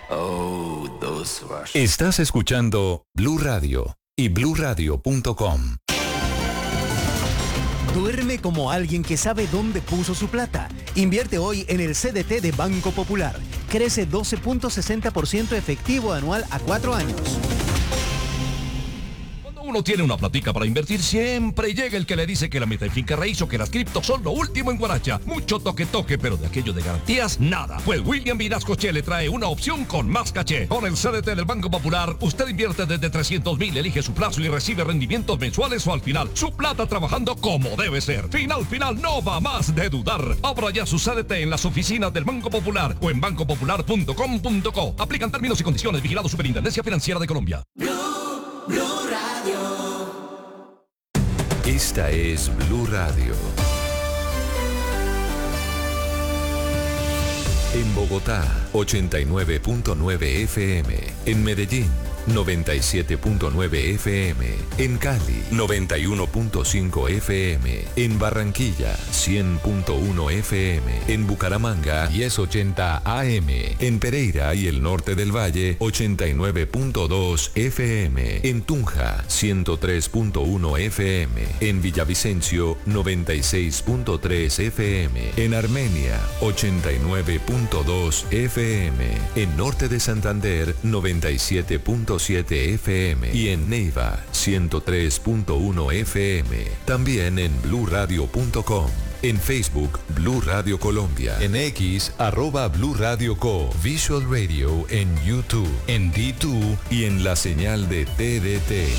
Oh, those Russians. Estás escuchando Blue Radio y BlueRadio.com. Duerme como alguien que sabe dónde puso su plata. Invierte hoy en el CDT de Banco Popular. Crece 12.60% efectivo anual a 4 años. Uno tiene una platica para invertir, siempre llega el que le dice que la meta en finca raíz o que las criptos son lo último en Guaracha. Mucho toque, pero de aquello de garantías, nada. Pues William Vinascoche le trae una opción con más caché. Con el CDT del Banco Popular, usted invierte desde 300,000, elige su plazo y recibe rendimientos mensuales o al final. Su plata trabajando como debe ser. Final, no va más de dudar. Abra ya su CDT en las oficinas del Banco Popular o en bancopopular.com.co. Aplican términos y condiciones. Vigilado Superintendencia Financiera de Colombia. Blue Radio. Esta es Blue Radio. En Bogotá, 89.9 FM. En Medellín, 97.9 FM. En Cali, 91.5 FM. En Barranquilla, 100.1 FM. En Bucaramanga, 1080 AM. En Pereira y el norte del Valle, 89.2 FM. En Tunja, 103.1 FM. En Villavicencio, 96.3 FM. En Armenia, 89.2 FM. En norte de Santander, 97.7 FM y en Neiva 103.1 FM. También en BlueRadio.com. En Facebook, Blue Radio Colombia. En X, @Blue Radio Co. Visual Radio en YouTube, en D2 y en la señal de TDT.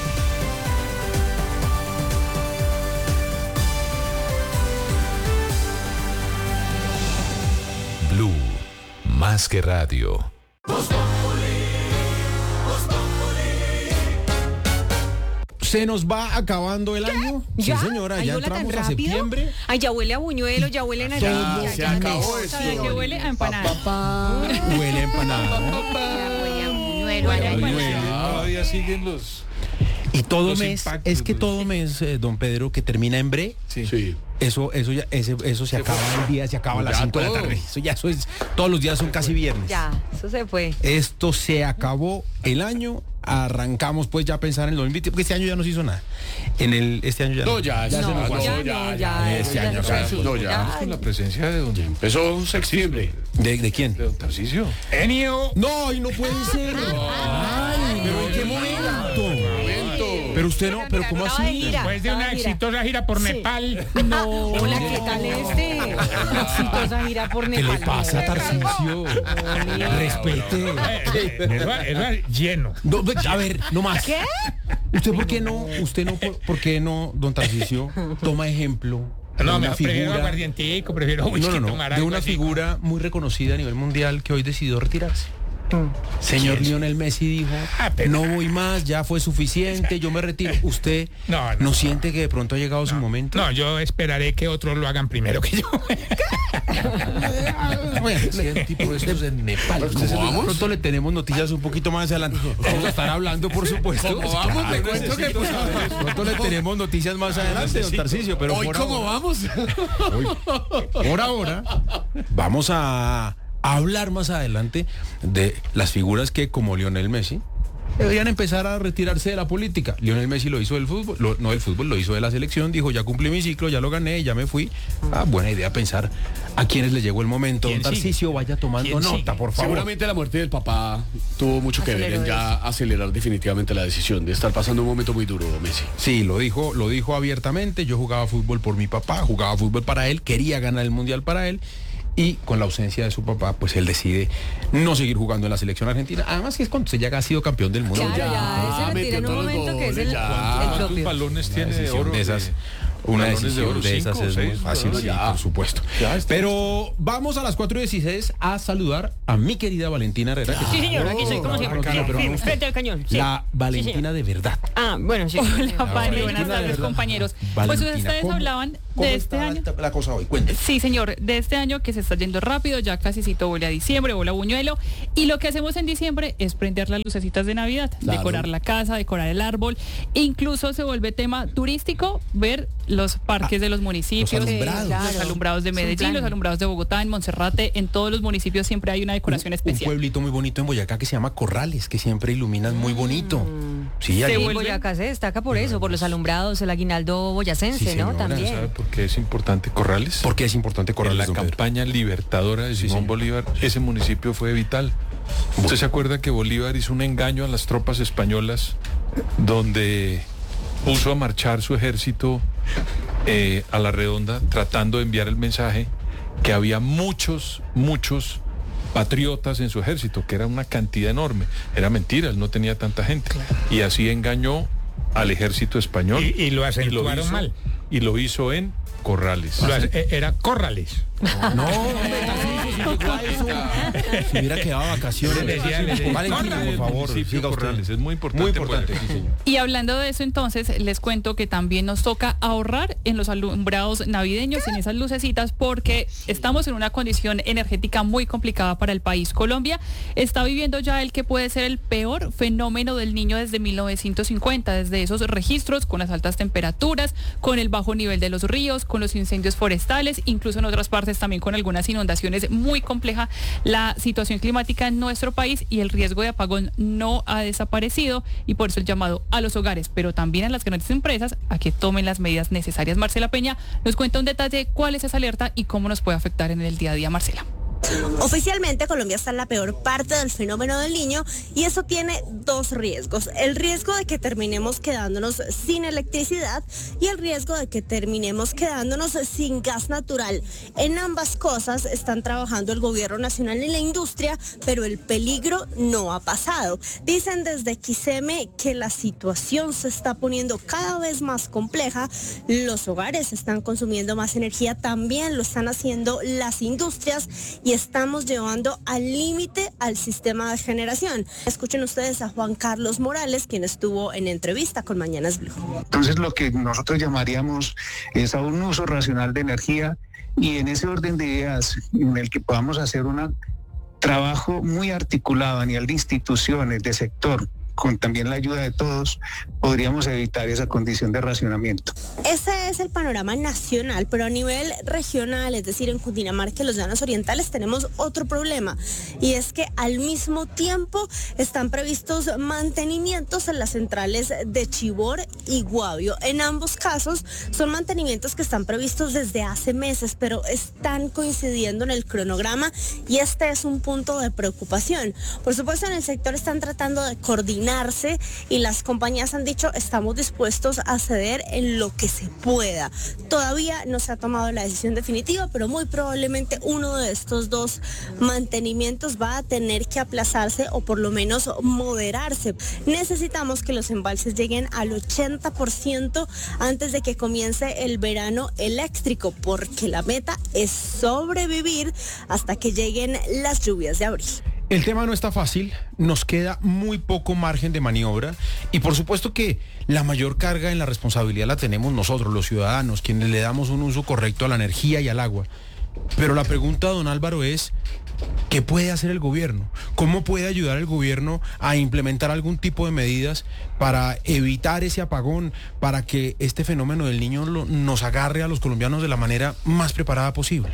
Blue, más que radio. ¿Se nos va acabando el año? ¿Ya? Sí, señora, ya entramos a septiembre. Ay, ya huele a buñuelo, ya huele a naranja. Se acabó eso. ¿Sabe qué huele a empanada? Huele a empanada. Huele a buñuelo. Todavía siguen los... Y todo Los mes, impactos, es que todo mes, don Pedro, que termina en bre, Sí. eso se acaba el día, se acaba a las Ya 5 de la todo. tarde. Eso es, todos los días son casi viernes. Ya, eso se fue. Esto se acabó el año, arrancamos pues ya a pensar en el 2020, porque este año ya no se hizo nada. Este año ya No, ya, se nos fue. Este año acá. No, ya. Con la presencia de don... Empezó septiembre. ¿De quién? De don Tarcisio. No, y no puede ser. Ay, pero ¿en qué momento? Pero usted no, pero ¿cómo así? Después de una exitosa gira por Nepal. No, hola, ¿qué tal exitosa gira por ¿Qué Nepal? le pasa, Tarcisio? Respete. Eso lleno. No, a ver, no más. ¿Qué? ¿Usted por qué no, don Tarcisio, toma ejemplo? No, de me una prefiero figura, aguardientico, prefiero whisky, tomar de algo una así. figura muy reconocida a nivel mundial que hoy decidió retirarse. Señor Lionel Messi dijo, no voy más, ya fue suficiente, yo me retiro. ¿Usted no siente que de pronto ha llegado su momento? No, yo esperaré que otros lo hagan primero que yo. Bueno, tipo de estos en Nepal. Pronto le tenemos noticias un poquito más adelante. Vamos a estar hablando, por supuesto. ¿Cómo vamos? Le cuento que Pronto le tenemos noticias más adelante, don Tarcisio. Pero hoy, ¿cómo vamos? Por ahora, vamos a hablar más adelante de las figuras que, como Lionel Messi, deberían empezar a retirarse de la política. Lionel Messi lo hizo del fútbol, no del fútbol, lo hizo de la selección, dijo, ya cumplí mi ciclo, ya lo gané, ya me fui. Buena idea pensar a quienes les llegó el momento. Don Tarcisio, vaya tomando nota, por favor. Seguramente la muerte del papá tuvo mucho que ver en ya acelerar definitivamente la decisión de estar pasando un momento muy duro, Messi. Sí, lo dijo abiertamente. Yo jugaba fútbol por mi papá, jugaba fútbol para él, quería ganar el mundial para él. Y con la ausencia de su papá, pues él decide no seguir jugando en la selección argentina. Además que es cuando usted ya ha sido campeón del mundo. Claro, ya se retira en un momento que es el ¿Cuántos propio. balones tiene de oro? Una Balones decisión de esas es muy fácil, sí, por supuesto. Pero vamos a las 4:16 a saludar a mi querida Valentina Herrera. Sí, señor, aquí soy, como siempre. Frente al cañón. Sí. La Valentina de verdad. Ah, bueno, sí. Hola, Pani, buenas de tardes, verdad. compañeros. Valentina, Pues ustedes ¿cómo- hablaban ¿Cómo de este está año. la cosa hoy? Cuénteme. Sí, señor, de este año que se está yendo rápido, ya casicito huele a diciembre, huele a buñuelo, y lo que hacemos en diciembre es prender las lucecitas de Navidad, Claro. decorar la casa, decorar el árbol, e incluso se vuelve tema turístico ver los parques de los municipios, alumbrados. los alumbrados de Medellín, los alumbrados de Bogotá, en Monserrate, en todos los municipios siempre hay una decoración especial. Un pueblito muy bonito en Boyacá que se llama Corrales, que siempre iluminan muy bonito. Sí, ahí. Boyacá se destaca por eso, por los alumbrados, el aguinaldo boyacense, Sí, ¿no? señora. También. ¿Sabe por qué es importante Corrales? ¿Por qué es importante Corrales? En la don Pedro? campaña libertadora de Simón señor. Bolívar, ese municipio fue vital. ¿Usted se acuerda que Bolívar hizo un engaño a las tropas españolas donde puso a marchar su ejército a la redonda tratando de enviar el mensaje que había muchos patriotas en su ejército, que era una cantidad enorme? Era mentira, él no tenía tanta gente. Y así engañó al ejército español. Y lo acentuaron mal. Y lo hizo en Corrales. Era Corrales. No, si hubiera quedado vacaciones. Valentina, por favor, siga usted. Corrales, es muy importante. Muy importante, sí, señor. Y hablando de eso, entonces, les cuento que también nos toca ahorrar en los alumbrados navideños, en esas lucecitas, porque estamos en una condición energética muy complicada para el país. Colombia está viviendo ya el que puede ser el peor fenómeno del Niño desde 1950, desde esos registros con las altas temperaturas, con el bajo nivel de los ríos, con los incendios forestales, incluso en otras partes también con algunas inundaciones. Muy compleja la situación climática en nuestro país y el riesgo de apagón no ha desaparecido, y por eso el llamado a los hogares, pero también a las grandes empresas, a que tomen las medidas necesarias. Marcela Peña nos cuenta un detalle de cuál es esa alerta y cómo nos puede afectar en el día a día. Marcela. Oficialmente Colombia está en la peor parte del fenómeno del Niño, y eso tiene dos riesgos: el riesgo de que terminemos quedándonos sin electricidad y el riesgo de que terminemos quedándonos sin gas natural. En ambas cosas están trabajando el gobierno nacional y la industria, pero el peligro no ha pasado. Dicen desde Quiseme que la situación se está poniendo cada vez más compleja. Los hogares están consumiendo más energía, también lo están haciendo las industrias, y estamos llevando al límite al sistema de generación. Escuchen ustedes a Juan Carlos Morales, quien estuvo en entrevista con Mañanas Blue. Entonces lo que nosotros llamaríamos es a un uso racional de energía, y en ese orden de ideas en el que podamos hacer un trabajo muy articulado a nivel de instituciones, de sector, con también la ayuda de todos, podríamos evitar esa condición de racionamiento. Ese es el panorama nacional, pero a nivel regional, es decir, en Cundinamarca y los Llanos Orientales, tenemos otro problema, y es que al mismo tiempo están previstos mantenimientos en las centrales de Chivor y Guavio. En ambos casos son mantenimientos que están previstos desde hace meses, pero están coincidiendo en el cronograma, y este es un punto de preocupación. Por supuesto, en el sector están tratando de coordinarse, y las compañías han dicho: estamos dispuestos a ceder en lo que se pueda. Todavía no se ha tomado la decisión definitiva, pero muy probablemente uno de estos dos mantenimientos va a tener que aplazarse o por lo menos moderarse. Necesitamos que los embalses lleguen al 80% antes de que comience el verano eléctrico, porque la meta es sobrevivir hasta que lleguen las lluvias de abril. El tema no está fácil, nos queda muy poco margen de maniobra, y por supuesto que la mayor carga en la responsabilidad la tenemos nosotros, los ciudadanos, quienes le damos un uso correcto a la energía y al agua. Pero la pregunta, don Álvaro, es: ¿qué puede hacer el gobierno? ¿Cómo puede ayudar el gobierno a implementar algún tipo de medidas para evitar ese apagón, para que este fenómeno del Niño nos agarre a los colombianos de la manera más preparada posible?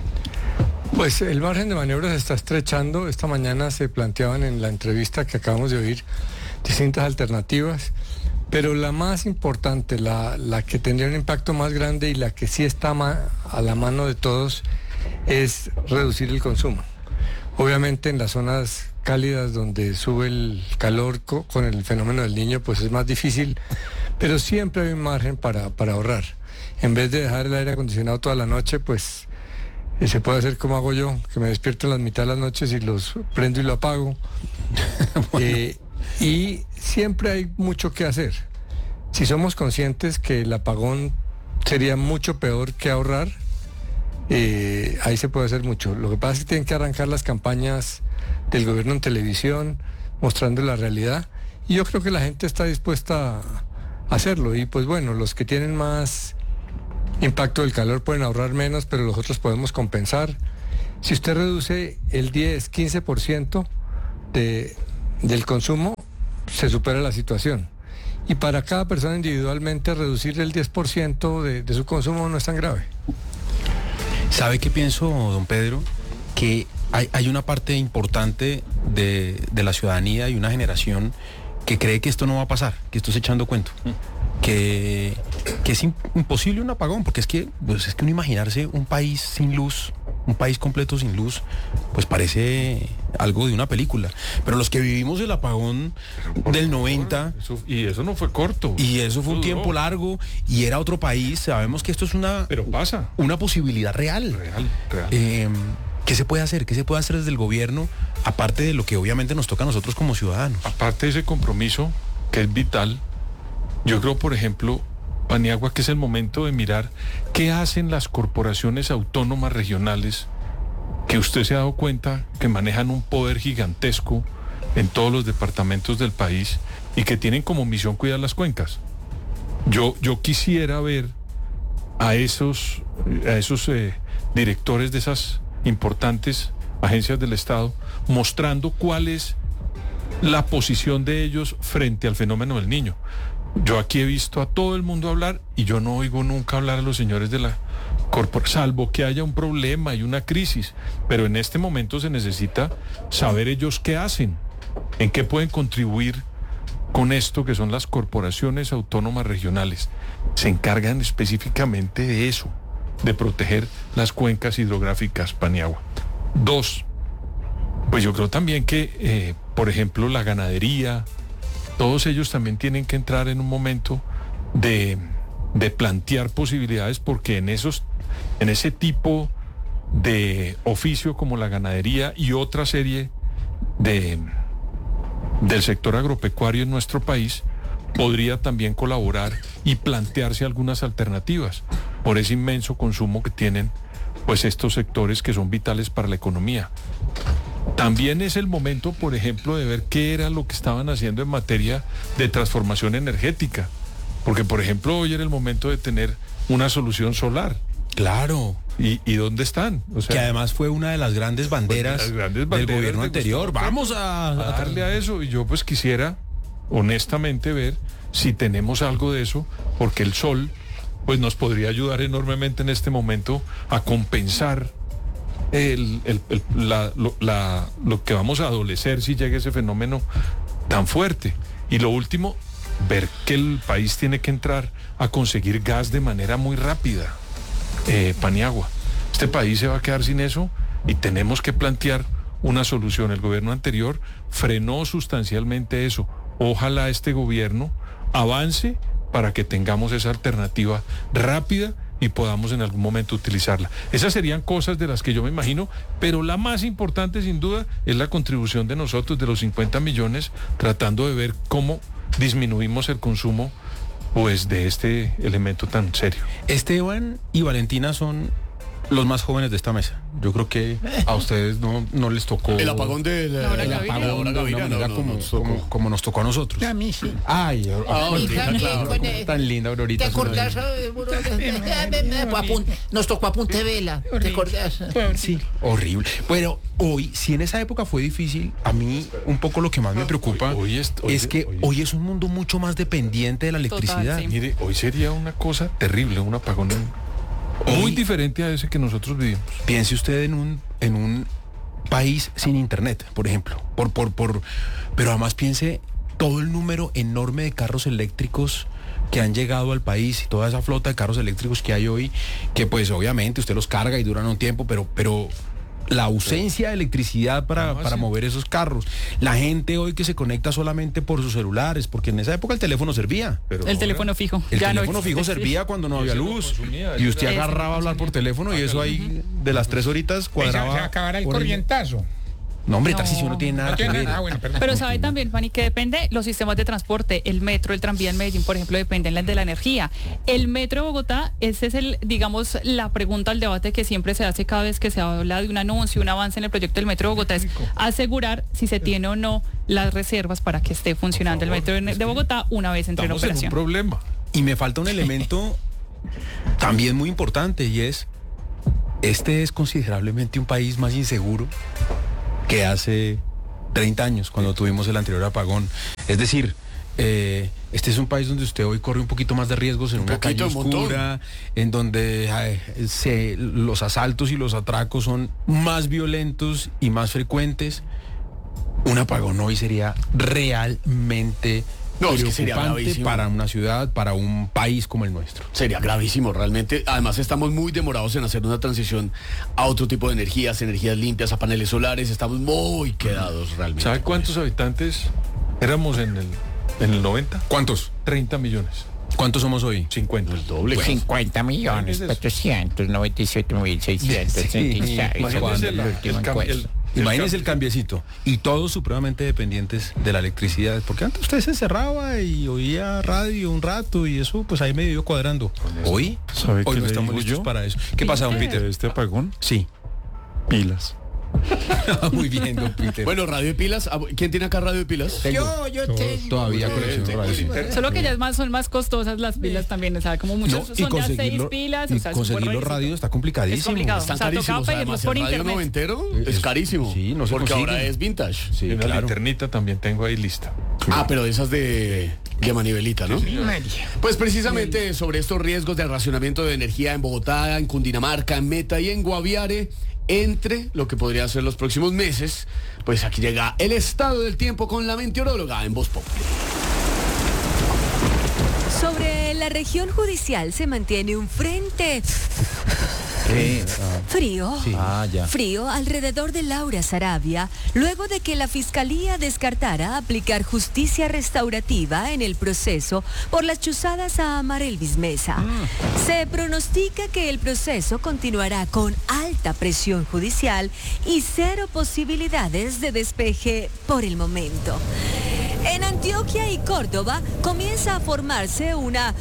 Pues el margen de maniobra se está estrechando. Esta mañana se planteaban en la entrevista que acabamos de oír distintas alternativas, pero la más importante, la que tendría un impacto más grande y la que sí está a la mano de todos, es reducir el consumo. Obviamente en las zonas cálidas donde sube el calor con el fenómeno del Niño, pues es más difícil, pero siempre hay un margen para ahorrar. En vez de dejar el aire acondicionado toda la noche, pues se puede hacer como hago yo, que me despierto en la mitad de las noches y los prendo y lo apago. Bueno. Y siempre hay mucho que hacer. Si somos conscientes que el apagón sería mucho peor que ahorrar, ahí se puede hacer mucho. Lo que pasa es que tienen que arrancar las campañas del gobierno en televisión, mostrando la realidad, y yo creo que la gente está dispuesta a hacerlo. Y pues bueno, los que tienen más impacto del calor pueden ahorrar menos, pero los otros podemos compensar. Si usted reduce el 10-15% del consumo, se supera la situación. y para cada persona individualmente reducir el 10% de su consumo no es tan grave. ¿Sabe qué pienso, don Pedro? Que hay una parte importante de la ciudadanía y una generación que cree que esto no va a pasar, que esto es echando cuento, que es imposible un apagón, porque es que uno imaginarse un país sin luz, un país completo sin luz, pues parece algo de una película. Pero los que vivimos el apagón del 90... y eso no fue corto. Y eso fue un tiempo largo y era otro país. Sabemos que esto es una... Pero pasa. Una posibilidad real. ¿Qué se puede hacer? ¿Qué se puede hacer desde el gobierno? Aparte de lo que obviamente nos toca a nosotros como ciudadanos. Aparte de ese compromiso, que es vital, yo creo, por ejemplo, Paniagua, que es el momento de mirar qué hacen las corporaciones autónomas regionales, que usted se ha dado cuenta que manejan un poder gigantesco en todos los departamentos del país y que tienen como misión cuidar las cuencas. Yo quisiera ver a esos directores de esas importantes agencias del Estado mostrando cuál es la posición de ellos frente al fenómeno del Niño. Yo aquí he visto a todo el mundo hablar y yo no oigo nunca hablar a los señores de la corporación, salvo que haya un problema y una crisis, pero en este momento se necesita saber ellos qué hacen, en qué pueden contribuir con esto que son las corporaciones autónomas regionales. Se encargan específicamente de eso, de proteger las cuencas hidrográficas, Paniagua. 2, pues yo creo también que, por ejemplo, la ganadería, todos ellos también tienen que entrar en un momento de plantear posibilidades, porque en ese tipo de oficio como la ganadería y otra serie del sector agropecuario en nuestro país, podría también colaborar y plantearse algunas alternativas por ese inmenso consumo que tienen pues estos sectores que son vitales para la economía. También es el momento, por ejemplo, de ver qué era lo que estaban haciendo en materia de transformación energética, porque por ejemplo hoy era el momento de tener una solución solar. Claro. ¿Y dónde están? O sea, que además fue una de las grandes banderas, del gobierno anterior. Vamos a darle a eso. Y yo pues quisiera honestamente ver si tenemos algo de eso, porque el sol pues nos podría ayudar enormemente en este momento a compensar lo que vamos a adolecer si llega ese fenómeno tan fuerte. Y lo último, ver que el país tiene que entrar a conseguir gas de manera muy rápida. Paniagua, este país se va a quedar sin eso y tenemos que plantear una solución. El gobierno anterior frenó sustancialmente eso. Ojalá este gobierno avance para que tengamos esa alternativa rápida y podamos en algún momento utilizarla. Esas serían cosas de las que yo me imagino, pero la más importante sin duda es la contribución de nosotros, de los 50 millones, tratando de ver cómo disminuimos el consumo pues de este elemento tan serio. Esteban y Valentina son los más jóvenes de esta mesa. Yo creo que a ustedes no les tocó el apagón de la hora Gaviria, como nos tocó a nosotros. A mí sí. Ay, tan linda, Aurorita. ¿Te acordás? Nos tocó a punta de vela. ¿Te acordás? Sí, horrible. Pero hoy, si en esa época fue difícil, a mí un poco lo que más me preocupa es que hoy es un mundo mucho más dependiente de la electricidad. Total, sí. Mire, hoy sería una cosa terrible, un apagón muy diferente a ese que nosotros vivimos. Piense usted en un país sin internet, por ejemplo. Pero además piense todo el número enorme de carros eléctricos que han llegado al país y toda esa flota de carros eléctricos que hay hoy, que pues obviamente usted los carga y duran un tiempo, pero la ausencia de electricidad para mover esos carros. La gente hoy que se conecta solamente por sus celulares, porque en esa época el teléfono servía. El teléfono fijo. El teléfono fijo servía cuando no había luz. Y usted agarraba a hablar por teléfono y eso ahí de las 3 horitas cuadraba. Se acabará el corrientazo. No, hombre, Tarcisio no tiene nada que ver. Bueno, pero sabe también, Fanny, que depende los sistemas de transporte. El metro, el tranvía en Medellín, por ejemplo, dependen de la energía. El metro de Bogotá, ese es la pregunta, el debate que siempre se hace cada vez que se habla de un anuncio, un avance en el proyecto del metro de Bogotá, es asegurar si se tiene o no las reservas para que esté funcionando el metro de Bogotá una vez entre en operación. Un problema. Y me falta un elemento también muy importante, y este es considerablemente un país más inseguro que hace 30 años, cuando tuvimos el anterior apagón. Es decir, este es un país donde usted hoy corre un poquito más de riesgos en una calle oscura, en donde los asaltos y los atracos son más violentos y más frecuentes. Un apagón hoy sería realmente preocupante para una ciudad, para un país como el nuestro. Sería gravísimo, realmente. Además, estamos muy demorados en hacer una transición a otro tipo de energías limpias, a paneles solares. Estamos muy quedados realmente. ¿Sabe cuántos habitantes éramos en el 90? ¿Cuántos? 30 millones. ¿Cuántos somos hoy? 50. El doble. 50.497.666. Imagínense el cambiecito. Y todos supremamente dependientes de la electricidad. Porque antes usted se encerraba y oía radio un rato y eso pues ahí medio iba cuadrando. Hoy no estamos listos para eso. ¿Qué pasa, don Peter? ¿Este apagón? Sí. Pilas. Muy bien, don Peter. Bueno, radio de pilas. ¿Quién tiene acá radio de pilas? Yo tengo. Todavía colecciono radio. Sí. Solo que ya son más costosas las pilas también, o sea, como muchos son ya 6 pilas. Y o sea, conseguir los radios está complicadísimo. Es complicado. Están O sea, carísimos. tocaba Además, pedirlos por el radio internet. noventero es carísimo. Sí, no se porque consigue. ahora es vintage. Sí, Una claro. linternita también tengo ahí lista. Ah, pero de esas de manivelita, ¿no? Pues precisamente sobre estos riesgos de racionamiento de energía en Bogotá, en Cundinamarca, en Meta y en Guaviare, entre lo que podría ser los próximos meses, pues aquí llega el estado del tiempo con la meteoróloga en Voz Populi. Sobre la región judicial se mantiene un frente frío, frío alrededor de Laura Sarabia, luego de que la Fiscalía descartara aplicar justicia restaurativa en el proceso por las chuzadas a Amarelvis Mesa. Se pronostica que el proceso continuará con alta presión judicial y cero posibilidades de despeje por el momento. En Antioquia y Córdoba comienza a formarse una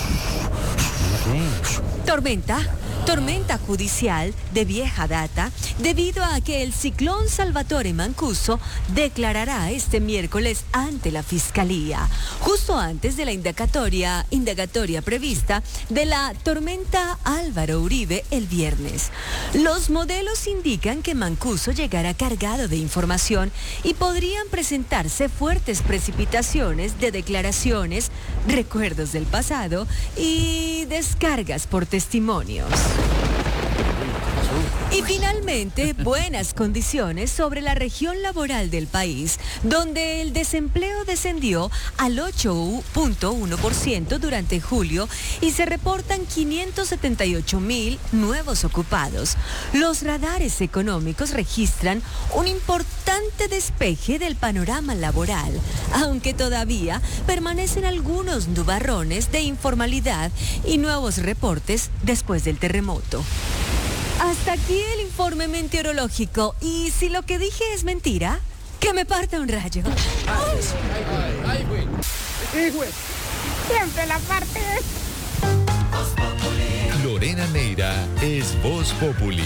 tormenta judicial de vieja data debido a que el ciclón Salvatore Mancuso declarará este miércoles ante la Fiscalía, justo antes de la indagatoria prevista de la tormenta Álvaro Uribe el viernes. Los modelos indican que Mancuso llegará cargado de información y podrían presentarse fuertes precipitaciones de declaraciones, recuerdos del pasado y descargas por testimonios. Y finalmente, buenas condiciones sobre la región laboral del país, donde el desempleo descendió al 8.1% durante julio y se reportan 578.000 nuevos ocupados. Los radares económicos registran un importante despeje del panorama laboral, aunque todavía permanecen algunos nubarrones de informalidad y nuevos reportes después del terremoto. Hasta aquí el informe meteorológico. Y si lo que dije es mentira, que me parta un rayo. Siempre la parte. Lorena Neira es Voz Populi.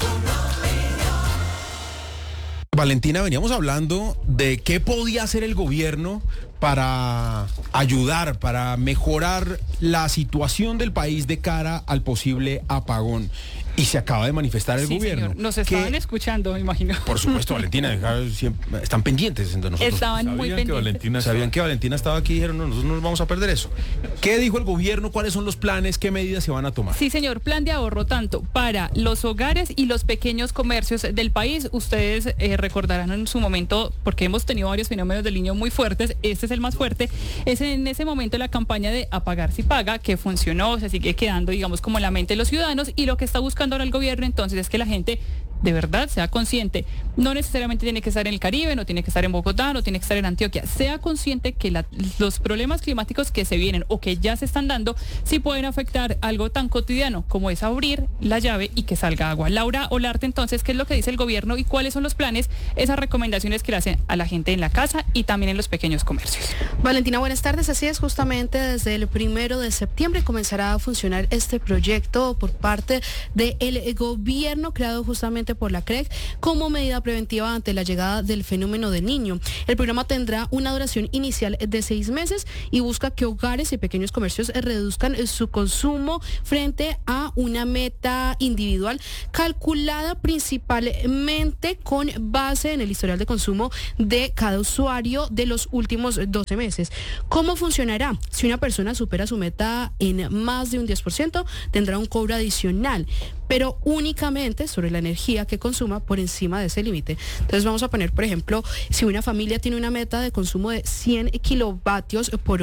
Valentina, veníamos hablando de qué podía hacer el gobierno para ayudar, para mejorar la situación del país de cara al posible apagón. Y se acaba de manifestar el gobierno. Señor. Nos estaban escuchando, me imagino. Por supuesto, Valentina, están pendientes de nosotros. Estaban muy pendientes. Sabían que Valentina estaba aquí y dijeron, no, nosotros no nos vamos a perder eso. ¿Qué dijo el gobierno? ¿Cuáles son los planes? ¿Qué medidas se van a tomar? Sí, señor, plan de ahorro tanto para los hogares y los pequeños comercios del país. Ustedes recordarán en su momento, porque hemos tenido varios fenómenos del niño muy fuertes, este es el más fuerte, es en ese momento la campaña de Apagar si paga, que funcionó, se sigue quedando, digamos, como en la mente de los ciudadanos, y lo que está buscando ahora el gobierno entonces es que la gente de verdad sea consciente. No necesariamente tiene que estar en el Caribe, no tiene que estar en Bogotá, no tiene que estar en Antioquia. Sea consciente que los problemas climáticos que se vienen o que ya se están dando sí pueden afectar algo tan cotidiano como es abrir la llave y que salga agua. Laura Olarte, entonces, ¿qué es lo que dice el gobierno y cuáles son los planes, esas recomendaciones que le hacen a la gente en la casa y también en los pequeños comercios? Valentina, buenas tardes. Así es, justamente desde el 1 de septiembre comenzará a funcionar este proyecto por parte del gobierno creado justamente recientemente por la CREC como medida preventiva ante la llegada del fenómeno del Niño. El programa tendrá una duración inicial de 6 meses y busca que hogares y pequeños comercios reduzcan su consumo frente a una meta individual calculada principalmente con base en el historial de consumo de cada usuario de los últimos 12 meses. ¿Cómo funcionará? Si una persona supera su meta en más de un 10%, tendrá un cobro adicional, pero únicamente sobre la energía que consuma por encima de ese límite. Entonces vamos a poner, por ejemplo, si una familia tiene una meta de consumo de 100 kilovatios por